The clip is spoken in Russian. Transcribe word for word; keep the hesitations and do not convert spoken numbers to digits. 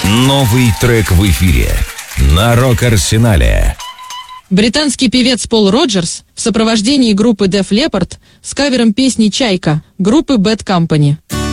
Новый трек в эфире на Рок-Арсенале. Британский певец Пол Роджерс в сопровождении группы Def Leppard с кавером песни «Чайка» группы Bad Company.